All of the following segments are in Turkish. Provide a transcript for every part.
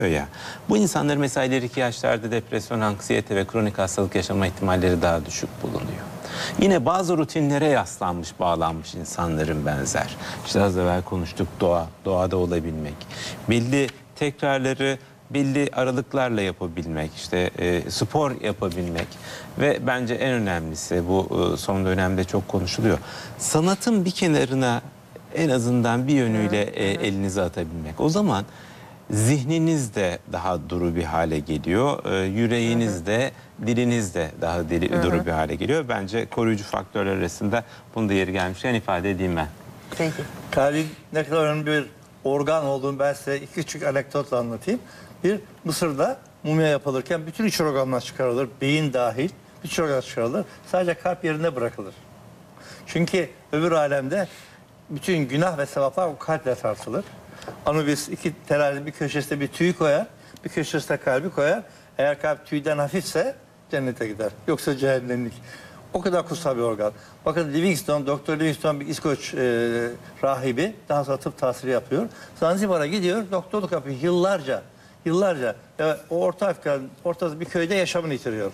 Ya. Bu insanların mesela ileriki yaşlarda depresyon, anksiyete ve kronik hastalık yaşama ihtimalleri daha düşük bulunuyor. Yine bazı rutinlere yaslanmış, bağlanmış insanların benzer. İşte az evvel konuştuk, doğada olabilmek. Belli tekrarları belli aralıklarla yapabilmek, işte spor yapabilmek ve bence en önemlisi bu son dönemde çok konuşuluyor. Sanatın bir kenarına en azından bir yönüyle elinizi atabilmek. O zaman zihniniz de daha duru bir hale geliyor. Yüreğiniz de, diliniz de daha duru bir hale geliyor. Bence koruyucu faktörler arasında bunu da yeri gelmişken ifade edeyim ben. Peki. Kalbin ne kadar önemli bir organ olduğunu ben size iki küçük anekdotla anlatayım. Bir, Mısır'da mumya yapılırken bütün iç organlar çıkarılır. Beyin dahil bütün organlar çıkarılır. Sadece kalp yerine bırakılır. Çünkü öbür alemde bütün günah ve sevaplar o kalple tartılır. Anubis iki terazi bir köşesinde bir tüy koyar, bir köşesinde kalbi koyar. Eğer kalp tüyden hafifse cennete gider. Yoksa cehennemlik. O kadar kutsal bir organ. Bakın Livingstone, Doktor Livingstone bir İskoç rahibi. Daha sonra tıp tahsili yapıyor. Zanzibar'a gidiyor, doktorluk yapıyor yıllarca. Yıllarca. O Orta Afrika'nın ortası bir köyde yaşamını yitiriyor.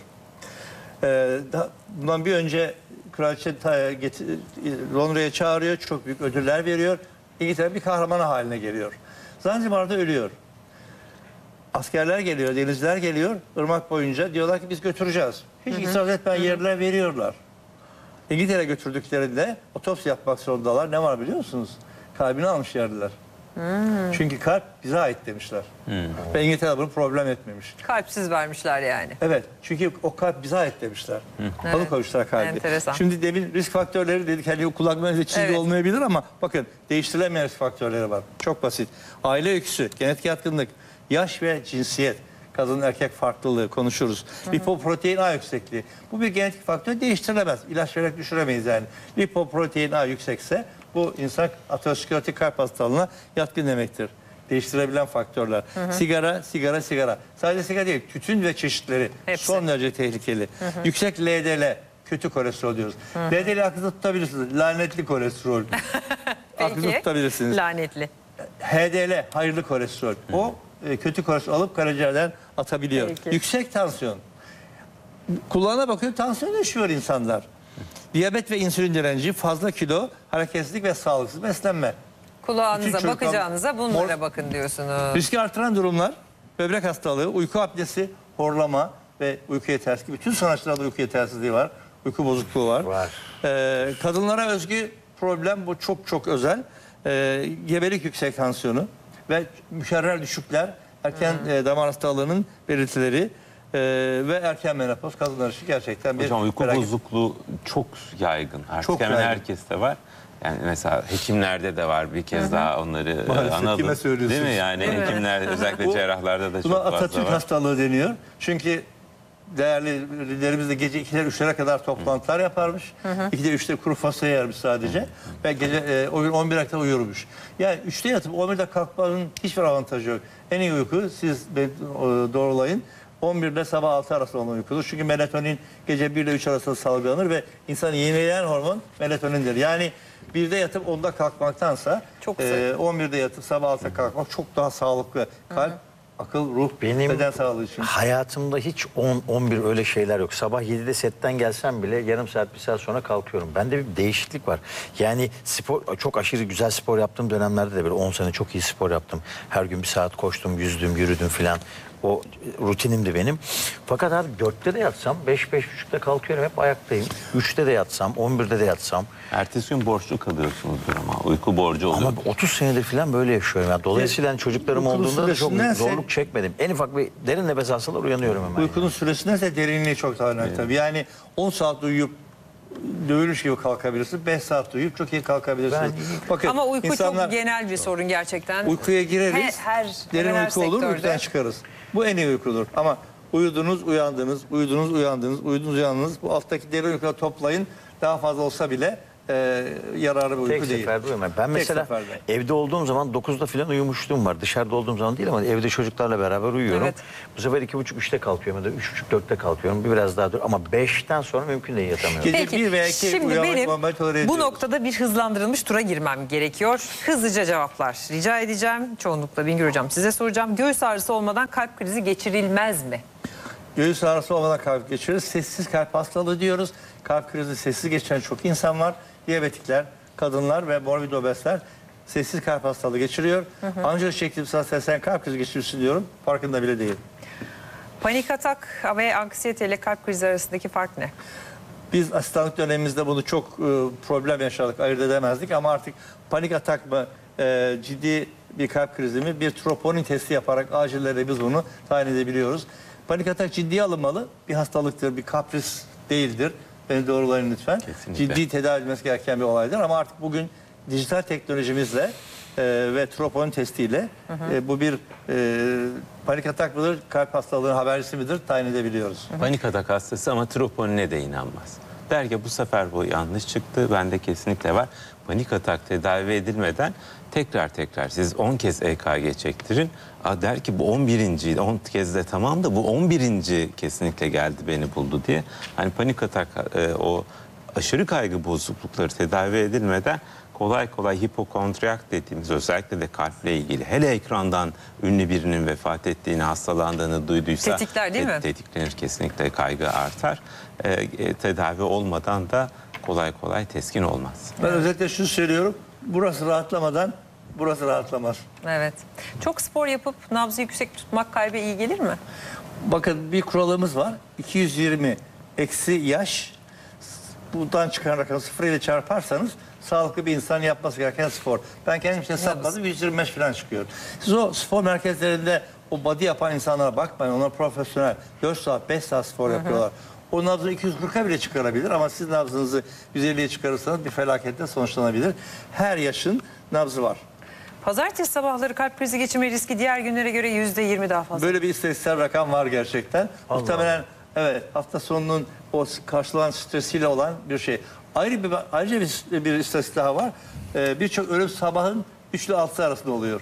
Bundan bir önce kraliçe Londra'ya çağırıyor, çok büyük ödüller veriyor. İngiltere bir kahramanı haline geliyor. Zanzibar'da ölüyor. Askerler geliyor, denizciler geliyor. Irmak boyunca diyorlar ki biz götüreceğiz. Hiç itiraz etmeyen yerler veriyorlar. İngiltere götürdüklerinde otopsi yapmak zorundalar. Ne var biliyor musunuz? Kalbini almış yerdiler. Çünkü kalp bize ait demişler. Ve İngiltere bunu problem etmemiş. Kalpsiz vermişler yani. Evet. Çünkü o kalp bize ait demişler. Alıkoymuşlar kalbi. Enteresan. Şimdi demin risk faktörleri dedik. Hani kulak menüde çizgi Evet. olmayabilir ama bakın değiştirilemeyen risk faktörleri var. Çok basit. Aile öyküsü, genetik yatkınlık, yaş ve cinsiyet, kadın erkek farklılığı konuşuruz. Lipoprotein A yüksekliği. Bu bir genetik faktör, değiştirilemez. İlaç vererek düşüremeyiz yani. Lipoprotein A yüksekse bu insan aterosklerotik kalp hastalığına yatkın demektir. Değiştirebilen faktörler. Sigara. Sadece sigara değil, tütün ve çeşitleri Hepsi. son derece tehlikeli. Yüksek LDL, kötü kolesterol diyoruz. LDL aklınızda tutabilirsiniz. Lanetli kolesterol. Aklınızda Peki. tutabilirsiniz. Lanetli. HDL, hayırlı kolesterol. O kötü kolesterol alıp karaciğerden atabiliyor. Peki. Yüksek tansiyon. Kulağına bakıyor, tansiyon yaşıyor insanlar. Diyabet ve insülin direnci, fazla kilo, hareketsizlik ve sağlıksız beslenme. Bütün Kulağınıza çocuklar- bakacağınıza bunlara Mor- bakın diyorsunuz. Riski artıran durumlar, böbrek hastalığı, uyku apnesi, horlama ve uyku yetersizliği. Bütün sanatçılarda uyku yetersizliği var. Uyku bozukluğu var. Kadınlara özgü problem bu çok özel. Gebelik yüksek tansiyonu ve müşerrer düşükler, erken damar hastalığının belirtileri ve erken menopoz kadınlar için gerçekten bir Hocam uyku felaket. bozukluğu çok yaygın. Artık Çok hemen yaygın. herkeste var. Yani mesela hekimlerde de var, bir kez daha onları Maalesef analım. kime söylüyorsunuz? Değil mi yani hekimler özellikle Bu- cerrahlarda da Buna çok fazla Atatürk var. hastalığı deniyor. Çünkü değerli liderimiz de gece 2'ler 3'lere kadar toplantılar yaparmış. 2'de 3'te kuru fasulye yermiş sadece. Ve gece o gün 11'e kadar uyurmuş. Yani 3'te yatıp 11'de kalkmanın hiçbir avantajı yok. En iyi uyku siz doğrulayın. 11 ile sabah 6 arasında olan uykudur. Çünkü melatonin gece 1 ile 3 arasında salgılanır ve insanı yenileyen hormon melatonindir. Yani 1'de yatıp 10'da kalkmaktansa Çok güzel. 11'de yatıp sabah 6'da kalkmak çok daha sağlıklı. Kalp, akıl, ruh, Benim beden sağlığı için. hayatımda hiç 10-11 öyle şeyler yok. Sabah 7'de setten gelsem bile yarım saat bir saat sonra kalkıyorum. Bende bir değişiklik var. Yani spor, çok aşırı güzel spor yaptığım dönemlerde de böyle 10 sene çok iyi spor yaptım. Her gün bir saat koştum, yüzdüm, yürüdüm filan. O rutinimdi benim. Fakat abi 4'te de yatsam, 5-5.30'da kalkıyorum, hep ayaktayım. 3'te de yatsam, 11'de de yatsam. Ertesi gün borçlu kalıyorsunuzdur ama uyku borcu oluyor. Ama 30 senedir falan böyle yaşıyorum. Yani dolayısıyla hani çocuklarım Uykulu olduğunda da çok süresindense- zorluk çekmedim. En ufak bir derin nefes alsalar uyanıyorum hemen. Uykunun süresindense derinliği çok daha önemli tabii. Yani 10 saat uyuyup dövülmüş gibi kalkabilirsiniz. 5 saat uyuyup çok iyi kalkabilirsiniz. Bakın, Ama uyku insanlar çok genel bir sorun gerçekten. uykuya gireriz. Hemen her derin uyku olur, sektörde. uykudan çıkarız. Bu en iyi uykudur. Ama uyudunuz, uyandınız, uyudunuz, uyandınız, uyudunuz, uyandınız. Bu alttaki derin uykuları toplayın. Daha fazla olsa bile yararı bir uyku Tek değil. seferde uyumam. Ben Tek mesela seferde. evde olduğum zaman 9'da falan uyumuşluğum var. Dışarıda olduğum zaman değil ama evde çocuklarla beraber uyuyorum. Evet. Bu sefer 2.30-3'te kalkıyorum ya da 3.30-4'te kalkıyorum. Biraz daha dur ama 5'ten sonra mümkün değil yatamıyorum. Gece Peki bir veya iki şimdi uyanmak benim normal tolere bu ediyoruz. noktada bir hızlandırılmış tura girmem gerekiyor. Hızlıca cevaplar rica edeceğim. Çoğunlukla Bingöl Hocam size soracağım. Göğüs ağrısı olmadan kalp krizi geçirilmez mi? Göğüs ağrısı olmadan kalp geçiriyoruz. Sessiz kalp hastalığı diyoruz. Kalp krizi sessiz geçiren çok insan var. Diyabetikler, kadınlar ve morbid obezler sessiz kalp hastalığı geçiriyor. Ancak çektiğim sen kalp krizi geçirirsin diyorum. Farkında bile değil. Panik atak ve anksiyete ile kalp krizi arasındaki fark ne? Biz asistanlık dönemimizde bunu çok problem yaşadık, ayırt edemezdik ama artık panik atak mı, ciddi bir kalp krizi mi, bir troponin testi yaparak acillerde biz bunu tayin edebiliyoruz. Panik atak ciddiye alınmalı, bir hastalıktır, bir kapris değildir. Beni doğrulayın lütfen. Kesinlikle. Ciddi tedavi edilmesi gereken bir olaydır ama artık bugün dijital teknolojimizle ve troponin testiyle bu bir panik atak mıdır, kalp hastalığının habercisi midir tayin edebiliyoruz. Panik atak hastası ama troponine de inanmaz. Der ki bu sefer bu yanlış çıktı. Bende kesinlikle var. Panik atak tedavi edilmeden tekrar siz 10 kez EKG çektirin. Der ki bu 11. 10 kez de tamam da bu 11. kesinlikle geldi beni buldu diye. Hani panik atak o aşırı kaygı bozuklukları tedavi edilmeden kolay hipokondriyak dediğimiz özellikle de kalple ilgili hele ekrandan ünlü birinin vefat ettiğini, hastalandığını duyduysa Tetikler değil mi? tetiklenir, kesinlikle kaygı artar. Tedavi olmadan da kolay teskin olmaz. Ben özellikle şunu söylüyorum, burası rahatlamadan burası rahatlamaz. Evet. Çok spor yapıp nabzı yüksek tutmak kalbe iyi gelir mi? Bakın bir kuralımız var. 220 eksi yaş. Buradan çıkan rakamı 0 ile çarparsanız sağlıklı bir insan yapması gereken spor. Ben kendim için hesapladım 125 falan çıkıyor. Siz o spor merkezlerinde o body yapan insanlara bakmayın. Onlar profesyonel. 4 saat 5 saat spor yapıyorlar. O nabzını 240'a bile çıkarabilir ama siz nabzınızı 150'ye çıkarırsanız bir felaketle sonuçlanabilir. Her yaşın nabzı var. Pazartesi sabahları kalp krizi geçirme riski diğer günlere göre %20 daha fazla. Böyle bir istatistiksel rakam var gerçekten. Allah Muhtemelen evet hafta sonunun o karşılanan stresiyle olan bir şey. Ayrıca bir istatistik daha var. Birçok ölüm sabahın 3 ile 6 arasında oluyor.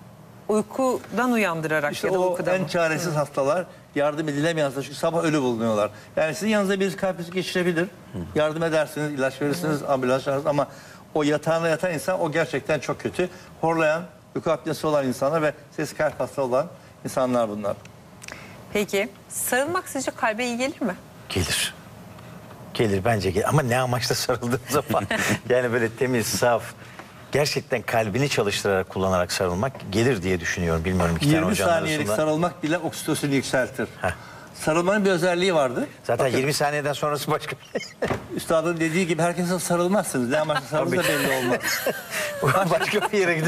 Uykudan uyandırarak İşte ya da o uykudan en mı? çaresiz hastalar, yardım edilemeyen hastalar çünkü sabah ölü bulunuyorlar. Yani sizin yanınızda birisi kalp krizi geçirebilir. Yardım edersiniz, ilaç verirsiniz, ambulans çağırırsınız ama o yatağında yatan insan o gerçekten çok kötü. Horlayan, uyku apnesi olan insanlar ve sesi kalp hastası olan insanlar bunlar. Peki sarılmak sizce kalbe iyi gelir mi? Gelir. Gelir bence gelir. Ama ne amaçla sarıldığın zaman yani böyle temiz, saf, gerçekten kalbini çalıştırarak, kullanarak sarılmak gelir diye düşünüyorum. Bilmiyorum iki tane 20 hocanın saniyelik arasında. sarılmak bile oksitosini yükseltir. Heh. Sarılmanın bir özelliği vardı. Zaten Bakın, 20 saniyeden sonrası başka. üstadın dediği gibi herkese sarılmazsınız. Ne amaçla sarılırsa belli olmaz. başka bir yere gider.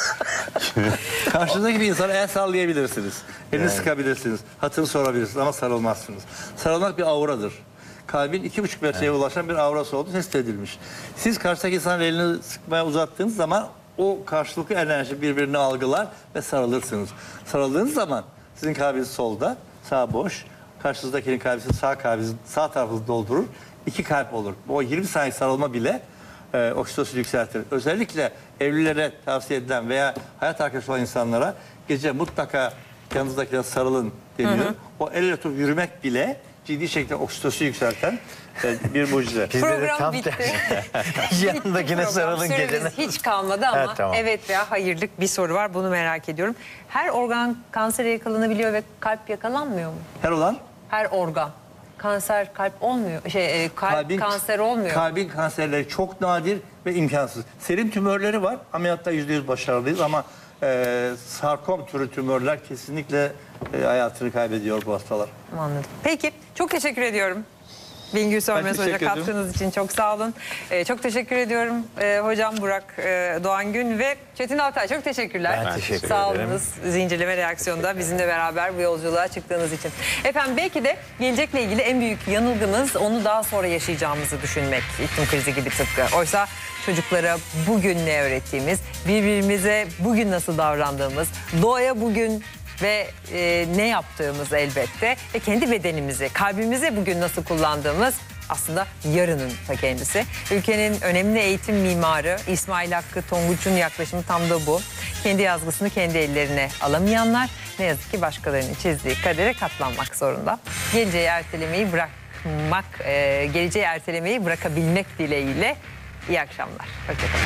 Karşınızdaki bir insana el sallayabilirsiniz. Elini sıkabilirsiniz. Hatırını sorabilirsiniz ama sarılmazsınız. Sarılmak bir auradır. Kalbin 2,5 metreye ulaşan bir aurası olduğu tespit edilmiş. Siz karşıdaki insanın elini sıkmaya uzattığınız zaman o karşılıklı enerji birbirini algılar ve sarılırsınız. Sarıldığınız zaman sizin kalbiniz solda, sağ boş. Karşınızdakinin kalbi sağ tarafınızı doldurur. 2 kalp olur. O 20 saniye sarılma bile oksitosini yükseltir. Özellikle evlilere tavsiye edilen veya hayat arkadaşı olan insanlara gece mutlaka yanınızdakine sarılın deniyor. O el ele tutup yürümek bile ciddi şekilde oksitosini yükselten bir mucize. Bizde de Program tam bitti. tersi. Yanındakine Program sarılın süremiz gecene. hiç kalmadı ama Evet, tamam. evet veya hayırlık bir soru var. Bunu merak ediyorum. Her organ kansere yakalanabiliyor ve kalp yakalanmıyor mu? Her olan Her organ. Kanser kalp olmuyor. Kalp kanser olmuyor. Kalbin kanserleri çok nadir ve imkansız. Serum tümörleri var. Ameliyatta %100 başarılıyız ama sarkom türü tümörler kesinlikle hayatını kaybediyor bu hastalar. Anladım. Peki çok teşekkür ediyorum. Bingül Sönmez Hoca teşekkür ediyorum. katkınız için çok sağ olun. Çok teşekkür ediyorum hocam Burak Doğan Gün ve Çetin Altay. Çok teşekkürler. Ben teşekkür Sağ ederim. olunuz zincirleme reaksiyonda bizimle beraber bu yolculuğa çıktığınız için. Efendim belki de gelecekle ilgili en büyük yanılgımız onu daha sonra yaşayacağımızı düşünmek. İklim krizi gibi tıpkı. Oysa çocuklara bugün ne öğrettiğimiz, birbirimize bugün nasıl davrandığımız, doğaya bugün ve ne yaptığımız elbette ve kendi bedenimizi, kalbimizi bugün nasıl kullandığımız aslında yarının ta kendisi. Ülkenin önemli eğitim mimarı İsmail Hakkı Tonguç'un yaklaşımı tam da bu. Kendi yazgısını kendi ellerine alamayanlar ne yazık ki başkalarının çizdiği kadere katlanmak zorunda. Geleceği ertelemeyi bırakabilmek dileğiyle iyi akşamlar. Hoşçakalın.